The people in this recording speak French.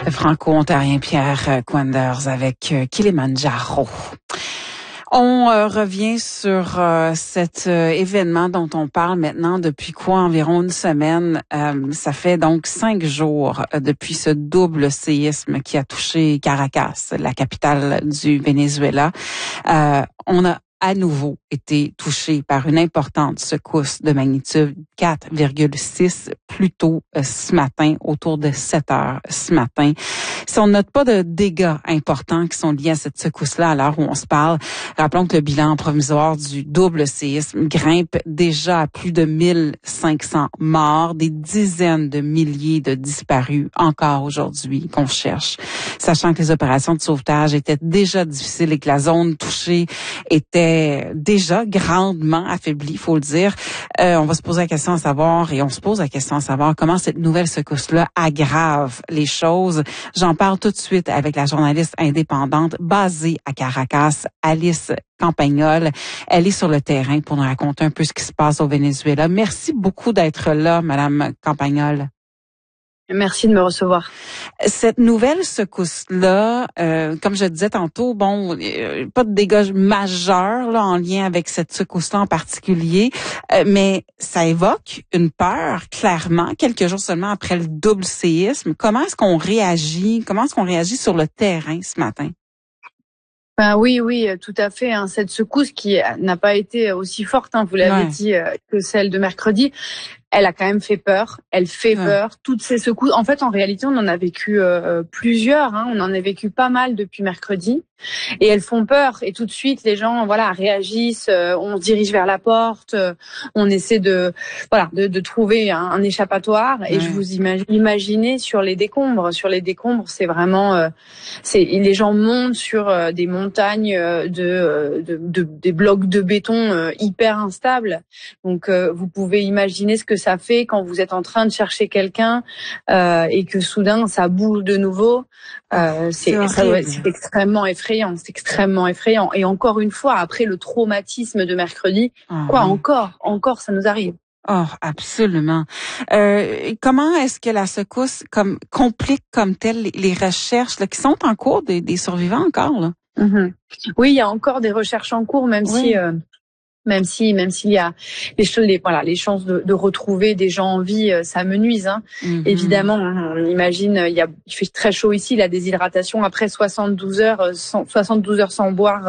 Franco-ontarien Pierre Quenders avec Kilimanjaro. On revient sur cet événement dont on parle maintenant depuis environ une semaine. Ça fait donc 5 jours depuis ce double séisme qui a touché Caracas, la capitale du Venezuela. On a à nouveau été touché par une importante secousse de magnitude 4,6 plus tôt ce matin, autour de 7 heures ce matin. Si on note pas de dégâts importants qui sont liés à cette secousse-là à l'heure où on se parle, rappelons que le bilan provisoire du double séisme grimpe déjà à plus de 1500 morts, des dizaines de milliers de disparus encore aujourd'hui qu'on cherche. Sachant que les opérations de sauvetage étaient déjà difficiles et que la zone touchée était déjà grandement affaiblie, il faut le dire. On va se poser la question à savoir, et on se pose la question à savoir comment cette nouvelle secousse-là aggrave les choses. J'en parle tout de suite avec la journaliste indépendante basée à Caracas, Alice Campagnol. Elle est sur le terrain pour nous raconter un peu ce qui se passe au Venezuela. Merci beaucoup d'être là, Madame Campagnol. Merci de me recevoir. Cette nouvelle secousse-là, comme je disais tantôt, pas de dégâts majeurs là en lien avec cette secousse-là en particulier, mais ça évoque une peur, clairement, quelques jours seulement après le double séisme. Comment est-ce qu'on réagit? Comment est-ce qu'on réagit sur le terrain ce matin? Oui, tout à fait. Cette secousse qui n'a pas été aussi forte, vous l'avez dit, que celle de mercredi, elle a quand même fait peur. Elle fait peur. Toutes ces secousses. En fait, en réalité, on en a vécu plusieurs. On en a vécu pas mal depuis mercredi. Et elles font peur. Et tout de suite, les gens, réagissent. On se dirige vers la porte. On essaie de trouver un échappatoire. Et je vous imaginez sur les décombres. Sur les décombres, c'est vraiment, les gens montent sur des montagnes des blocs de béton hyper instables. Donc, vous pouvez imaginer ce que ça fait quand vous êtes en train de chercher quelqu'un et que soudain ça bouge de nouveau. C'est extrêmement effrayant. C'est extrêmement effrayant. Et encore une fois, après le traumatisme de mercredi, encore ça nous arrive. Oh, absolument. Comment est-ce que la secousse complique comme telle les recherches là, qui sont en cours des survivants encore là? Mm-hmm. Oui, il y a encore des recherches en cours, même s'il y a les chances de retrouver des gens en vie s'amenuisent. Évidemment, on imagine, il fait très chaud ici, la déshydratation après 72 heures sans boire